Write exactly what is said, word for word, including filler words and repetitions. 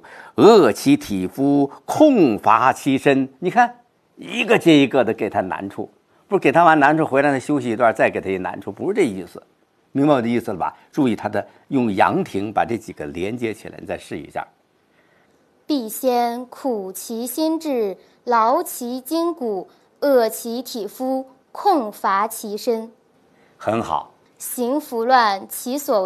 饿其体肤，空乏其身。你看，一个接一个的给他难处，不是给他完难处回来呢休息一段，再给他一难处，不是这意思。明白我的意思了吧？注意他的用阳庭把这几个连接起来，你再试一下。 必先苦其心志，劳其筋骨，饿其体肤，空乏其身。 很好。 行拂乱其所